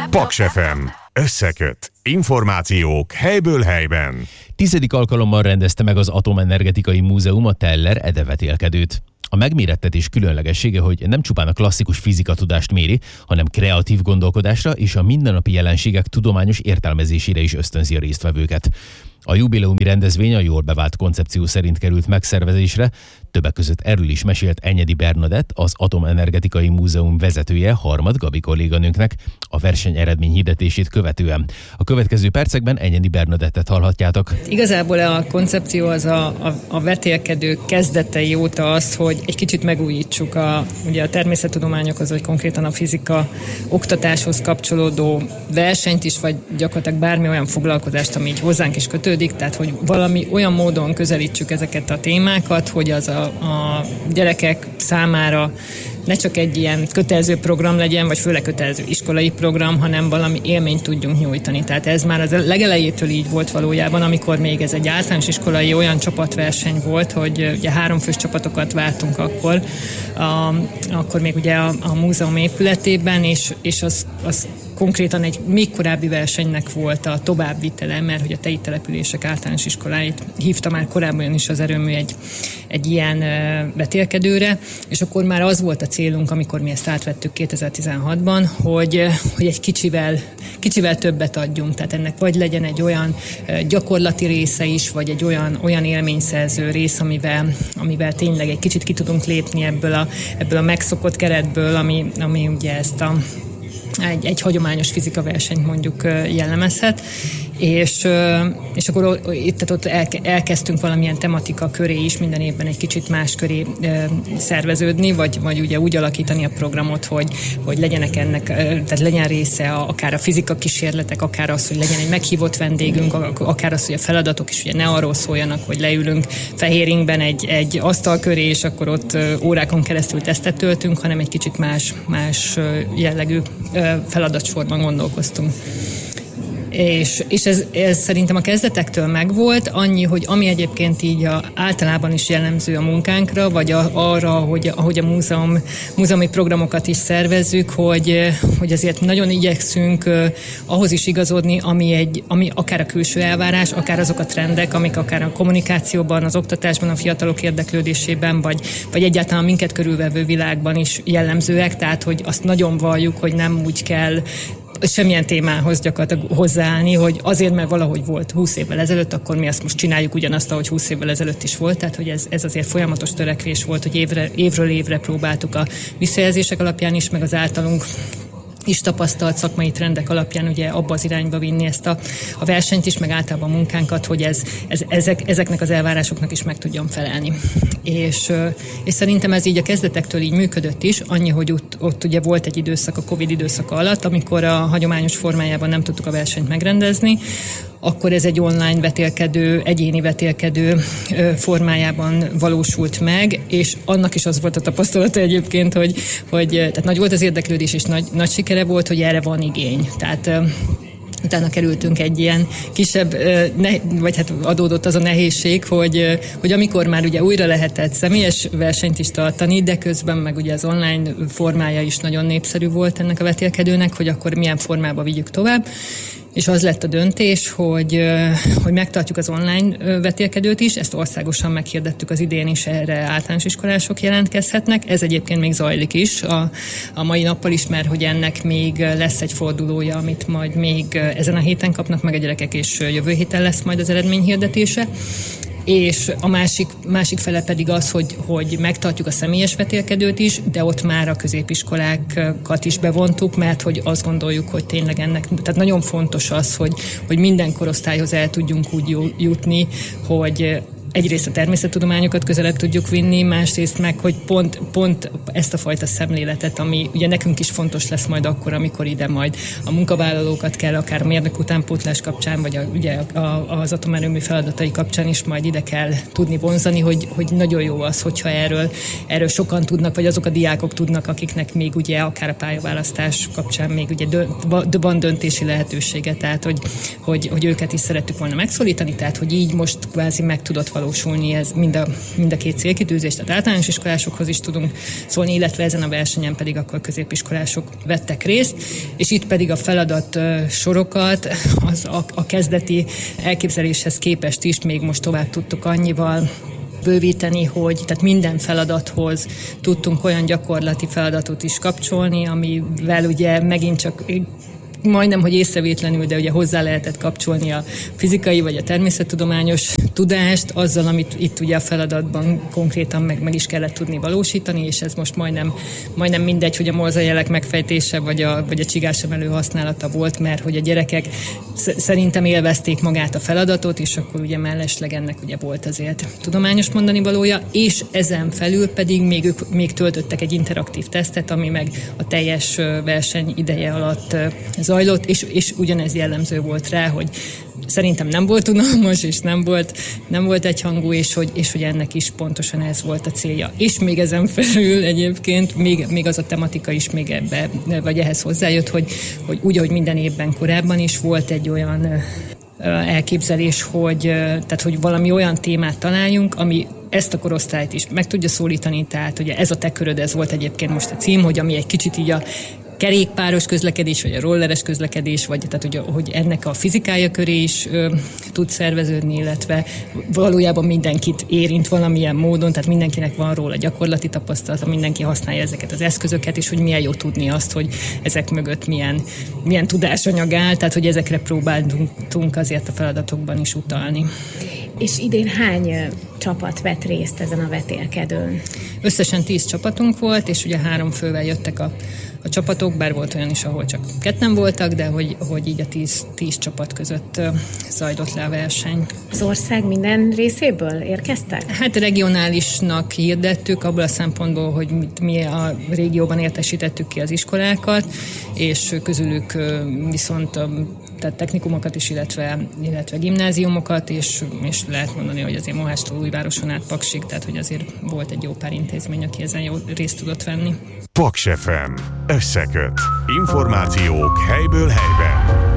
Paks FM. Összeköt. Információk helyből helyben. 10. alkalommal rendezte meg az Atomenergetikai Múzeum a Teller edevetélkedőt. A megmérettetés különlegessége, hogy nem csupán a klasszikus fizikatudást méri, hanem kreatív gondolkodásra és a mindennapi jelenségek tudományos értelmezésére is ösztönzi a résztvevőket. A jubileumi rendezvény a jól bevált koncepció szerint került megszervezésre, többek között erről is mesélt Enyedi Bernadett, az Atomenergetikai Múzeum vezetője Harmad Gabi kolléganőnknek a verseny eredmény hirdetését követően. A következő percekben Enyedi Bernadettet hallhatjátok. Igazából a koncepció az a vetélkedő kezdetei óta az, hogy egy kicsit megújítsuk ugye a természettudományokhoz, vagy konkrétan a fizika oktatáshoz kapcsolódó versenyt is, vagy gyakorlatilag bármi olyan foglalkozást, ami így hozzánk is kötődik, tehát hogy valami olyan módon közelítsük ezeket a témákat, hogy az a gyerekek számára ne csak egy ilyen kötelező program legyen, vagy főleg kötelező iskolai program, hanem valami élményt tudjunk nyújtani. Tehát ez már az legelejétől így volt valójában, amikor még ez egy általános iskolai olyan csapatverseny volt, hogy ugye 3 fős csapatokat vártunk akkor még ugye a múzeum épületében, és az konkrétan egy még korábbi versenynek volt a továbbvitele, mert hogy a TEI települések általános iskoláit hívta már korábban is az erőmű egy ilyen vetélkedőre, és akkor már az volt a célunk, amikor mi ezt átvettük 2016-ban, hogy egy kicsivel többet adjunk. Tehát ennek vagy legyen egy olyan gyakorlati része is, vagy egy olyan élményszerző rész, amivel tényleg egy kicsit ki tudunk lépni ebből a megszokott keretből, ami ugye ezt egy hagyományos fizikaversenyt mondjuk jellemezhet, és akkor ott elkezdtünk valamilyen tematika köré is minden évben egy kicsit más köré szerveződni, vagy ugye úgy alakítani a programot, hogy legyenek ennek, tehát legyen része akár a fizika kísérletek, akár az, hogy legyen egy meghívott vendégünk, akár az, hogy a feladatok is ugye ne arról szóljanak, hogy leülünk fehéringben egy asztal köré, és akkor ott órákon keresztül tesztet töltünk, hanem egy kicsit más jellegű feladatsorban gondolkoztunk. És ez szerintem a kezdetektől megvolt, annyi, hogy ami egyébként így általában is jellemző a munkánkra, vagy arra, ahogy a múzeumi programokat is szervezzük, hogy azért nagyon igyekszünk ahhoz is igazodni, ami akár a külső elvárás, akár azok a trendek, amik akár a kommunikációban, az oktatásban, a fiatalok érdeklődésében, vagy egyáltalán minket körülvevő világban is jellemzőek, tehát hogy azt nagyon valljuk, hogy nem úgy kell semmilyen témához gyakorlatilag hozzáállni, hogy azért, mert valahogy volt 20 évvel ezelőtt, akkor mi azt most csináljuk ugyanazt, ahogy 20 évvel ezelőtt is volt. Tehát, hogy ez azért folyamatos törekvés volt, hogy évről évre próbáltuk a visszajelzések alapján is, meg az általunk is tapasztalt szakmai trendek alapján ugye abba az irányba vinni ezt a versenyt is, meg általában a munkánkat, hogy ezeknek az elvárásoknak is meg tudjon felelni. És szerintem ez így a kezdetektől így működött is, annyi, hogy ott ugye volt egy időszak, a Covid időszaka alatt, amikor a hagyományos formájában nem tudtuk a versenyt megrendezni, akkor ez egy online vetélkedő, egyéni vetélkedő formájában valósult meg, és annak is az volt a tapasztalata egyébként, hogy tehát nagy volt az érdeklődés, és nagy sikere volt, hogy erre van igény. Tehát utána kerültünk egy ilyen kisebb, vagy hát adódott az a nehézség, hogy amikor már ugye újra lehetett személyes versenyt is tartani, de közben meg ugye az online formája is nagyon népszerű volt ennek a vetélkedőnek, hogy akkor milyen formába vigyük tovább. És az lett a döntés, hogy megtartjuk az online vetélkedőt is, ezt országosan meghirdettük az idén is, erre általános iskolások jelentkezhetnek. Ez egyébként még zajlik is a mai nappal is, mert hogy ennek még lesz egy fordulója, amit majd még ezen a héten kapnak meg a gyerekek, és jövő héten lesz majd az eredményhirdetése. És a másik fele pedig az, hogy megtartjuk a személyes vetélkedőt is, de ott már a középiskolákat is bevontuk, mert hogy azt gondoljuk, hogy tényleg tehát nagyon fontos az, hogy minden korosztályhoz el tudjunk úgy jutni, hogy egyrészt a természettudományokat közelebb tudjuk vinni, másrészt meg, hogy pont ezt a fajta szemléletet, ami ugye nekünk is fontos lesz majd akkor, amikor ide majd a munkavállalókat kell, akár a mérnök utánpótlás kapcsán, vagy ugye az atomerőmű feladatai kapcsán is majd ide kell tudni vonzani, hogy nagyon jó az, hogyha erről sokan tudnak, vagy azok a diákok tudnak, akiknek még ugye akár a pályaválasztás kapcsán még ugye van döntési lehetősége, tehát hogy őket is szerettük volna megszólítani, tehát hogy így most kvázi meg tudott megvalósulni, ez mind a két célkitűzés, tehát általános iskolásokhoz is tudunk szólni, illetve ezen a versenyen pedig akkor középiskolások vettek részt, és itt pedig a feladat sorokat a kezdeti elképzeléshez képest is még most tovább tudtuk annyival bővíteni, hogy tehát minden feladathoz tudtunk olyan gyakorlati feladatot is kapcsolni, amivel ugye megint csak majdnem, hogy észrevétlenül, de ugye hozzá lehetett kapcsolni a fizikai vagy a természettudományos tudást azzal, amit itt ugye a feladatban konkrétan meg is kellett tudni valósítani, és ez most majdnem mindegy, hogy a morzsajelek megfejtése vagy a csigásemelő használata volt, mert hogy a gyerekek szerintem élvezték magát a feladatot, és akkor ugye mellesleg ennek ugye volt azért tudományos mondani valója, és ezen felül pedig ők még töltöttek egy interaktív tesztet, ami meg a teljes verseny ideje alatt zajlott, és ugyanez jellemző volt rá, hogy szerintem nem volt unalmas, és nem volt egyhangú, és hogy ennek is pontosan ez volt a célja. És még ezen felül egyébként még az a tematika is még ebbe, vagy ehhez hozzájött, hogy úgy, ahogy minden évben korábban is volt egy olyan elképzelés, hogy valami olyan témát találjunk, ami ezt a korosztályt is meg tudja szólítani, tehát ugye ez a te köröd, ez volt egyébként most a cím, hogy ami egy kicsit így a kerékpáros közlekedés, vagy a rolleres közlekedés, vagy tehát hogy ennek a fizikája köré is tud szerveződni, illetve valójában mindenkit érint valamilyen módon, tehát mindenkinek van róla gyakorlati tapasztalata, mindenki használja ezeket az eszközöket, és hogy milyen jó tudni azt, hogy ezek mögött milyen tudásanyag áll, tehát hogy ezekre próbáltunk azért a feladatokban is utalni. És idén hány csapat vett részt ezen a vetélkedőn? Összesen 10 csapatunk volt, és ugye 3 fővel jöttek a csapatok, bár volt olyan is, ahol csak 2 voltak, de hogy így a 10 csapat között zajlott le a verseny. Az ország minden részéből érkeztek? Hát regionálisnak hirdettük, abból a szempontból, hogy mi a régióban értesítettük ki az iskolákat, és közülük viszont tehát technikumokat is, illetve gimnáziumokat, és lehet mondani, hogy azért Mohástól Újvároson át Paksig, tehát hogy azért volt egy jó pár intézmény, aki ezen jó részt tudott venni. Paks FM. Összeköt. Információk helyből helyben.